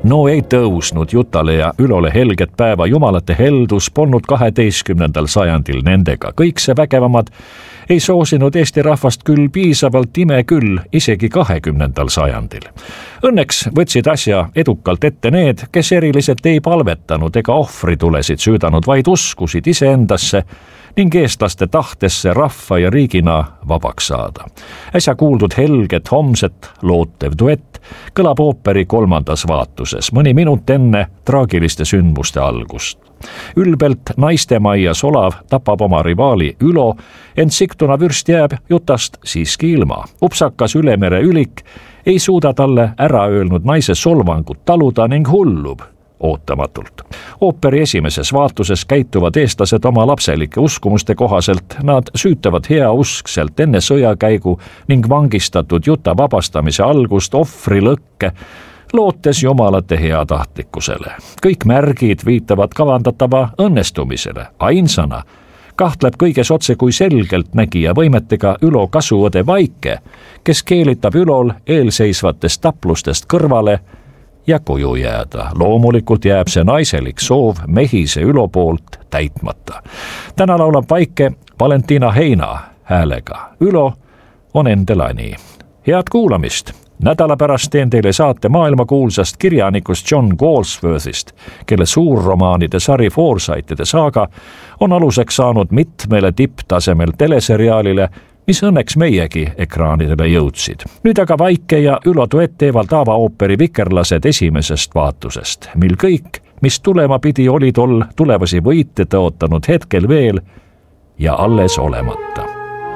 No ei tõusnud Jutale ja Ülole helget päeva, jumalate heldus polnud 12. sajandil nendega. Kõik see vägevamad ei soosinud Eesti rahvast küll piisavalt, ime küll isegi 20. sajandil. Õnneks võtsid asja edukalt ette need, kes eriliselt ei palvetanud ega ohvritulesid süüdanud, vaid uskusid iseendasse ning eestlaste tahtesse rahva ja riigina vabaks saada. Äsja kuuldud helget homset lootev duett kõlab ooperi 3. vaatuses, mõni minut enne traagiliste sündmuste algust. Ülbelt naistemaias olav tapab oma rivaali Ülo, ent siktuna vürst jääb Jutast siiski ilma. Upsakas Ülemere ülik ei suuda talle ära öelnud naise solvangut taluda ning hullub ootamatult. Ooperi esimeses vaatuses käituvad eestlased oma lapselike uskumuste kohaselt, nad süütavad heauskselt enne sõjakäigu ning vangistatud Juta vabastamise algust ohvrilõkke, lootes jumalate heatahtlikkusele. Kõik märgid viitavad kavandatava õnnestumisele. Ainsana kahtleb kõiges otse kui selgelt nägija võimetega Ülo kasuõde Vaike, kes keelitab Ülol eelseisvatest taplustest kõrvale ja koju jääda. Loomulikult jääb see naiselik soov mehise Ülo poolt täitmata. Täna laulab Vaike Valentina Heina häälega. Ülo on Endelani. Head kuulamist! Nädala pärast teen teile saate maailmakuulsast kirjanikust John Galsworthist, kelle suurromaanide sari Forsythide saaga on aluseks saanud mitmele tipptasemel teleseriaalile, mis õnneks meiegi ekraanidele jõudsid. Nüüd aga Vaike ja Ülo duett teevad avaooperi Vikerlased esimesest vaatusest, mil kõik, mis tulema pidi, oli tol tulevasi võite tõotanud hetkel veel ja alles olemata.